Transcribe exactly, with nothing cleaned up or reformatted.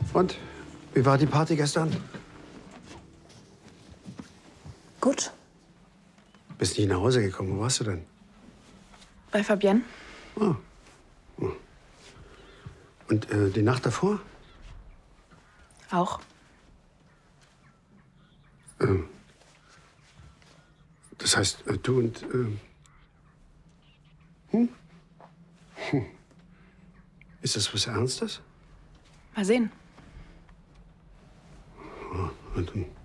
Und? Wie war die Party gestern? Gut. Bist nicht nach Hause gekommen. Wo warst du denn? Bei Fabienne. Oh. Oh. Und äh, die Nacht davor? Auch. Ähm. Das heißt, äh, du und... Ähm. Hm? Hm. Ist das was Ernstes? Mal sehen. Oh, und, und.